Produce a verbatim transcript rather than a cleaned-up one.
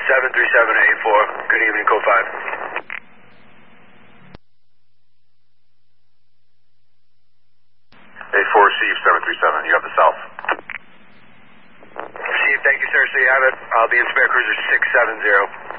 seven three seven eight four. Good evening, code five. eight four, receive seven three seven. You have the south. Receive, thank you, sir. So you have it. I'll be in spare cruiser six seven zero.